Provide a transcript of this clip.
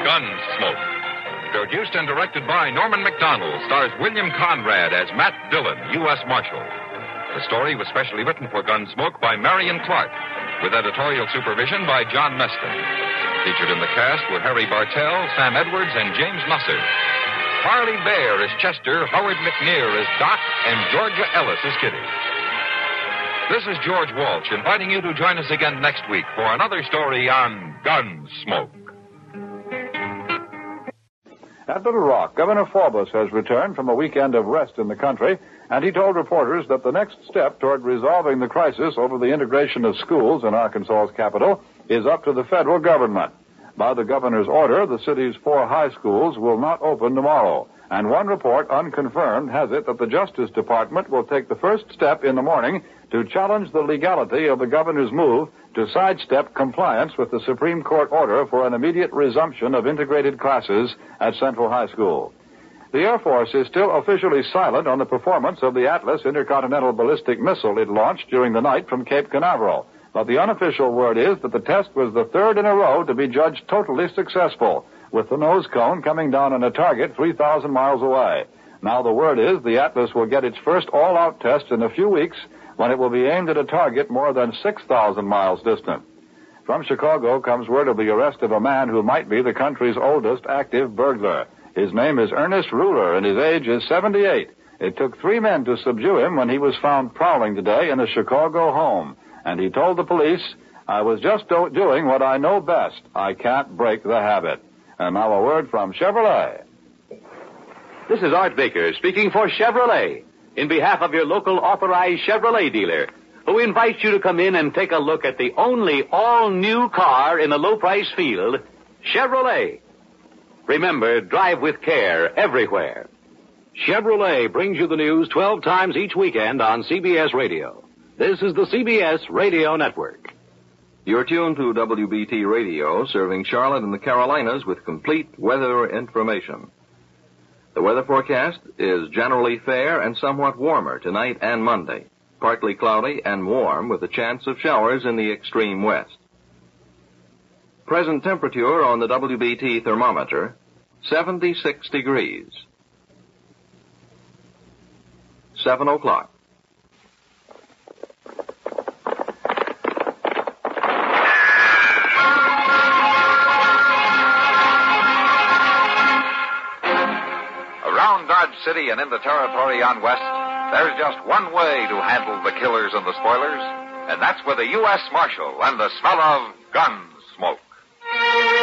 Gunsmoke. Produced and directed by Norman McDonald, stars William Conrad as Matt Dillon, U.S. Marshal. The story was specially written for Gunsmoke by Marion Clark, with editorial supervision by John Meston. Featured in the cast were Harry Bartell, Sam Edwards, and James Nusser. Harley Bear as Chester, Howard McNear as Doc, and Georgia Ellis as Kitty. This is George Walsh inviting you to join us again next week for another story on Gunsmoke. At Little Rock, Governor Forbes has returned from a weekend of rest in the country, and he told reporters that the next step toward resolving the crisis over the integration of schools in Arkansas's capital is up to the federal government. By the governor's order, the city's 4 high schools will not open tomorrow. And one report, unconfirmed, has it that the Justice Department will take the first step in the morning to challenge the legality of the governor's move to sidestep compliance with the Supreme Court order for an immediate resumption of integrated classes at Central High School. The Air Force is still officially silent on the performance of the Atlas intercontinental ballistic missile it launched during the night from Cape Canaveral. But the unofficial word is that the test was the 3rd in a row to be judged totally successful, with the nose cone coming down on a target 3,000 miles away. Now the word is the Atlas will get its first all-out test in a few weeks when it will be aimed at a target more than 6,000 miles distant. From Chicago comes word of the arrest of a man who might be the country's oldest active burglar. His name is Ernest Ruler, and his age is 78. It took 3 men to subdue him when he was found prowling today in a Chicago home. And he told the police, "I was just doing what I know best. I can't break the habit." And now a word from Chevrolet. This is Art Baker speaking for Chevrolet, in behalf of your local authorized Chevrolet dealer, who invites you to come in and take a look at the only all-new car in the low-price field, Chevrolet. Remember, drive with care everywhere. Chevrolet brings you the news 12 times each weekend on CBS Radio. This is the CBS Radio Network. You're tuned to WBT Radio, serving Charlotte and the Carolinas with complete weather information. The weather forecast is generally fair and somewhat warmer tonight and Monday. Partly cloudy and warm with a chance of showers in the extreme west. Present temperature on the WBT thermometer, 76 degrees. 7 o'clock. Dodge City and in the territory on west, there's just one way to handle the killers and the spoilers, and that's with a U.S. Marshal and the smell of Gunsmoke.